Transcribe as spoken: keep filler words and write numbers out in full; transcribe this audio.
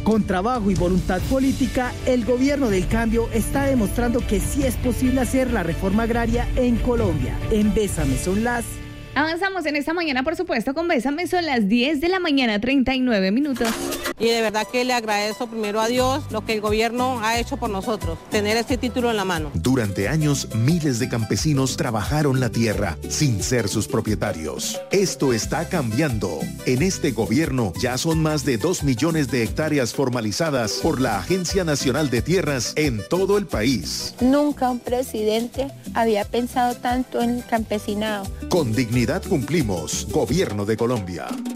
Con trabajo y voluntad política, el gobierno del cambio está demostrando que sí es posible hacer la reforma agraria en Colombia. En Bésame son las... Avanzamos en esta mañana, por supuesto, con Bésame, son las diez de la mañana, treinta y nueve minutos. Y de verdad que le agradezco primero a Dios lo que el gobierno ha hecho por nosotros, tener este título en la mano. Durante años, miles de campesinos trabajaron la tierra sin ser sus propietarios. Esto está cambiando. En este gobierno ya son más de dos millones de hectáreas formalizadas por la Agencia Nacional de Tierras en todo el país. Nunca un presidente había pensado tanto en el campesinado. Con dignidad cumplimos. Gobierno de Colombia.